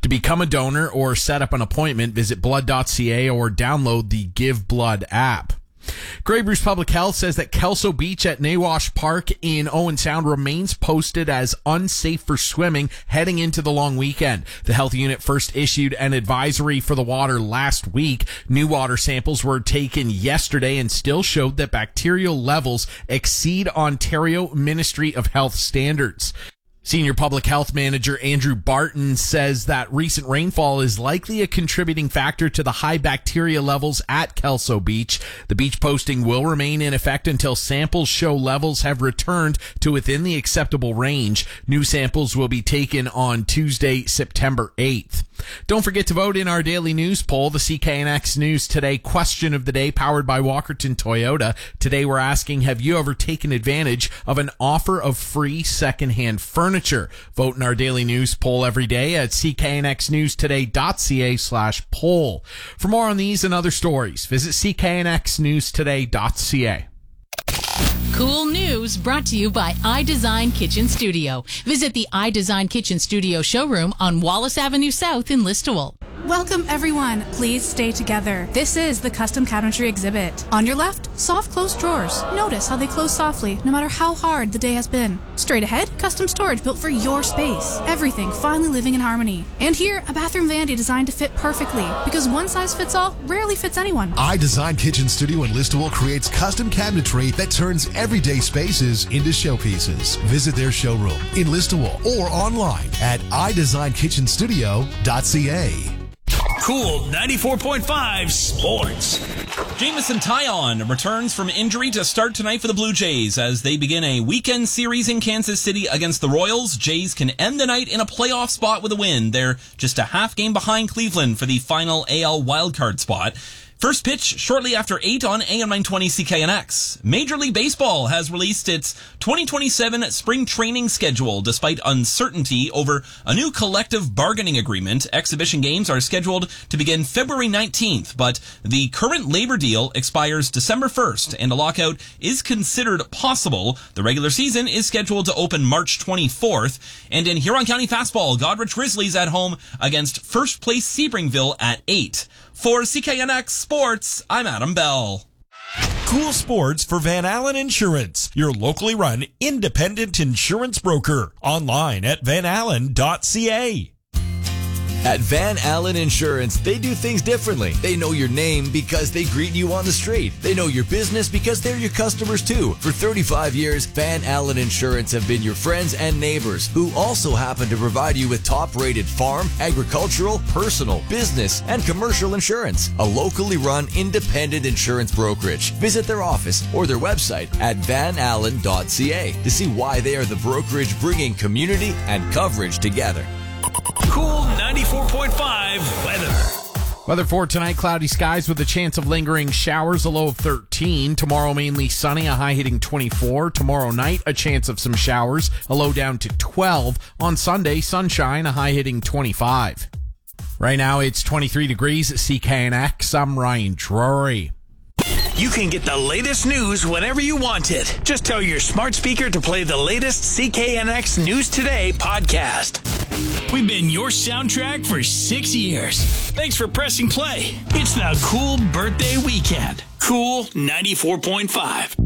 To become a donor or set up an appointment, visit blood.ca or download the Give Blood app. Grey Bruce Public Health says that Kelso Beach at Nawash Park in Owen Sound remains posted as unsafe for swimming heading into the long weekend. The health unit first issued an advisory for the water last week. New water samples were taken yesterday and still showed that bacterial levels exceed Ontario Ministry of Health standards. Senior Public Health Manager Andrew Barton says that recent rainfall is likely a contributing factor to the high bacteria levels at Kelso Beach. The beach posting will remain in effect until samples show levels have returned to within the acceptable range. New samples will be taken on Tuesday, September 8th. Don't forget to vote in our daily news poll, the CKNX News Today question of the day, powered by Walkerton Toyota. Today we're asking, have you ever taken advantage of an offer of free secondhand furniture? Vote in our daily news poll every day at cknxnewstoday.ca/poll. For more on these and other stories, visit cknxnewstoday.ca. Cool news brought to you by iDesign Kitchen Studio. Visit the iDesign Kitchen Studio showroom on Wallace Avenue South in Listowel. Welcome, everyone. Please stay together. This is the custom cabinetry exhibit. On your left, soft closed drawers. Notice how they close softly, no matter how hard the day has been. Straight ahead, custom storage built for your space. Everything finally living in harmony. And here, a bathroom vanity designed to fit perfectly, because one size fits all rarely fits anyone. iDesign Kitchen Studio in Listowel creates custom cabinetry that turns everyday spaces into showpieces. Visit their showroom in Listowel or online at iDesignKitchenStudio.ca. Cool 94.5 Sports. Jameson Taillon returns from injury to start tonight for the Blue Jays as they begin a weekend series in Kansas City against the Royals. Jays can end the night in a playoff spot with a win. They're just a half game behind Cleveland for the final AL wildcard spot. First pitch shortly after 8 on AM 920 CKNX. Major League Baseball has released its 2027 spring training schedule despite uncertainty over a new collective bargaining agreement. Exhibition games are scheduled to begin February 19th, but the current labor deal expires December 1st and a lockout is considered possible. The regular season is scheduled to open March 24th. And in Huron County Fastball, Goderich Grizzlies at home against first place Sebringville at 8. For CKNX Sports, I'm Adam Bell. Cool sports for Van Allen Insurance, your locally run independent insurance broker. Online at vanallen.ca. At Van Allen Insurance, they do things differently. They know your name because they greet you on the street. They know your business because they're your customers too. For 35 years, Van Allen Insurance have been your friends and neighbors who also happen to provide you with top-rated farm, agricultural, personal, business, and commercial insurance. A locally run independent insurance brokerage. Visit their office or their website at vanallen.ca to see why they are the brokerage bringing community and coverage together. Cool 94.5 weather. Weather for tonight, cloudy skies with a chance of lingering showers, a low of 13. Tomorrow, mainly sunny, a high hitting 24. Tomorrow night, a chance of some showers, a low down to 12. On Sunday, sunshine, a high hitting 25. Right now, it's 23 degrees at CKNX. I'm Ryan Drury. You can get the latest news whenever you want it. Just tell your smart speaker to play the latest CKNX News Today podcast. We've been your soundtrack for 6 years. Thanks for pressing play. It's the Cool Birthday Weekend. Cool 94.5.